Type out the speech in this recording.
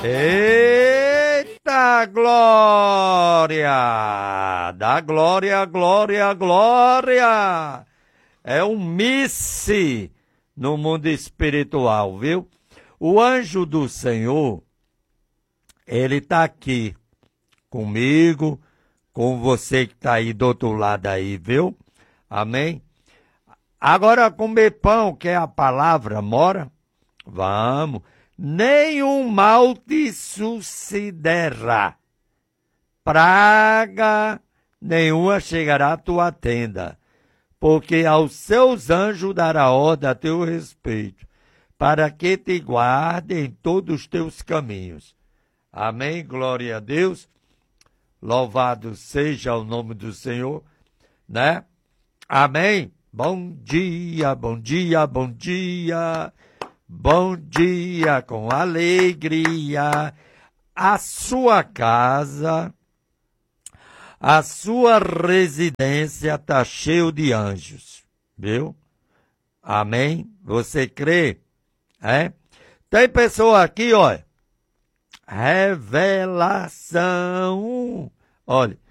Eita glória! Dá glória, glória, glória! É um misse no mundo espiritual, viu? O anjo do Senhor, ele está aqui comigo, com você que está aí do outro lado aí, viu? Amém? Agora comer pão, que é a palavra, mora? Vamos. Nenhum mal te sucederá. Praga nenhuma chegará à tua tenda, porque aos seus anjos dará ordem a teu respeito, para que te guardem em todos os teus caminhos. Amém? Glória a Deus. Louvado seja o nome do Senhor, né? Amém? Bom dia, bom dia, bom dia. Bom dia com alegria. A sua casa, a sua residência está cheio de anjos, viu? Amém? Você crê? É? Tem pessoa aqui, olha. Revelação. Olha,